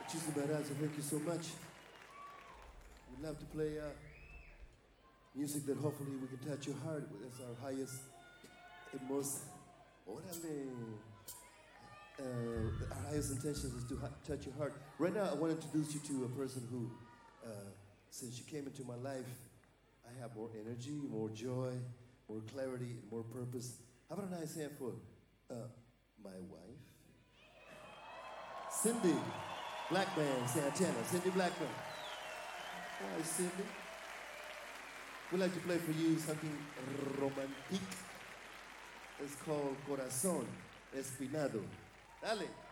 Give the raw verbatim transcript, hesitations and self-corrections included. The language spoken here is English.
Muchísimas gracias. Thank you so much. We'd love to play uh, music that hopefully we can touch your heart. That's our highest and most. Órale. Uh, our highest intention is to ha- touch your heart. Right now, I want to introduce you to a person who, uh, since you came into my life, I have more energy, more joy, more clarity, and more purpose. How about a nice hand for uh, my wife? Cindy Blackman Santana. Cindy Blackman. Hi, Cindy. We'd like to play for you something romantic. It's called Corazón Espinado. Dale.